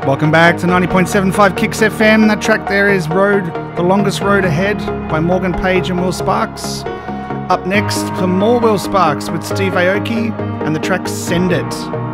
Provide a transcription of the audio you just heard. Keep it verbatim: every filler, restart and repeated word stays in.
Welcome back to ninety point seven five Kicks F M. That track there is Road, The Longest Road Ahead by Morgan Page and Will Sparks. Up next for more Will Sparks with Steve Aoki and the track Send It.